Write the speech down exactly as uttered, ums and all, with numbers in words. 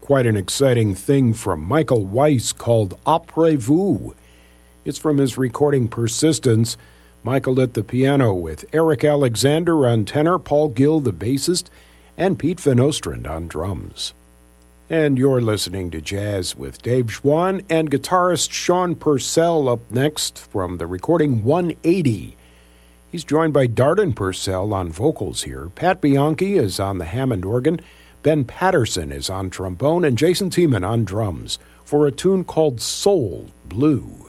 quite an exciting thing from Michael Weiss called Après Vous. It's from his recording Persistence. Michael at the piano with Eric Alexander on tenor, Paul Gill the bassist, and Pete Van Ostrand on drums. And you're listening to Jazz with Dave Schwann and guitarist Sean Purcell up next from the recording one eighty. He's joined by Darden Purcell on vocals here. Pat Bianchi is on the Hammond organ, Ben Patterson is on trombone, and Jason Tiemann on drums for a tune called Soul Blue.